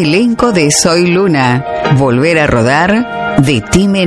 elenco de Soy Luna. Volver a rodar, de Ti me